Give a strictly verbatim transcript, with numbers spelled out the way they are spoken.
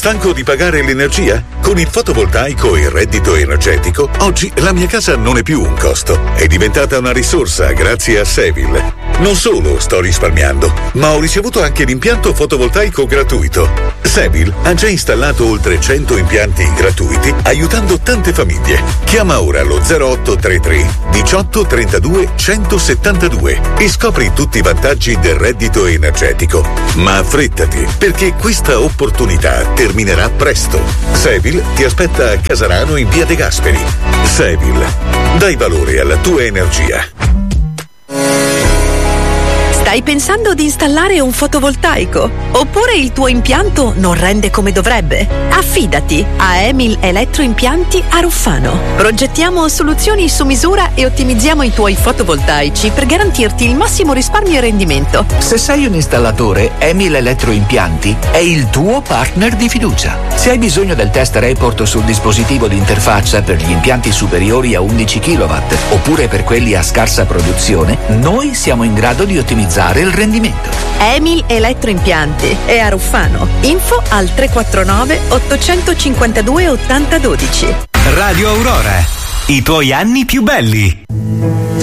Stanco di pagare l'energia? Con il fotovoltaico e il reddito energetico, oggi la mia casa non è più un costo, è diventata una risorsa grazie a Sevil. Non solo sto risparmiando, ma ho ricevuto anche l'impianto fotovoltaico gratuito. Sevil ha già installato oltre cento impianti gratuiti, aiutando tante famiglie. Chiama ora lo zero otto tre tre diciotto trentadue centosettantadue e scopri tutti i vantaggi del reddito energetico. Ma affrettati, perché questa opportunità terminerà presto. Sevil ti aspetta a Casarano in via De Gasperi. Sevil, dai valore alla tua energia. Stai pensando di installare un fotovoltaico? Oppure il tuo impianto non rende come dovrebbe? Affidati a Emil Elettroimpianti a Ruffano. Progettiamo soluzioni su misura e ottimizziamo i tuoi fotovoltaici per garantirti il massimo risparmio e rendimento. Se sei un installatore, Emil Elettroimpianti è il tuo partner di fiducia. Se hai bisogno del test report sul dispositivo di interfaccia per gli impianti superiori a undici chilowatt oppure per quelli a scarsa produzione, noi siamo in grado di ottimizzare il rendimento. Emil Elettroimpianti è a Ruffano. Info al tre quattro nove ottocentocinquantadue ottanta dodici. Radio Aurora, i tuoi anni più belli.